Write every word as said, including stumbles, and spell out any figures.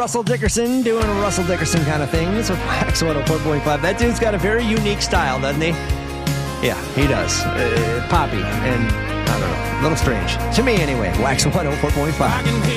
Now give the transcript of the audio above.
Russell Dickerson doing Russell Dickerson kind of things with Wax one oh four point five. That dude's got a very unique style, doesn't he? Yeah, he does. Uh, poppy and, I don't know, a little strange. To me anyway. Wax one oh four point five.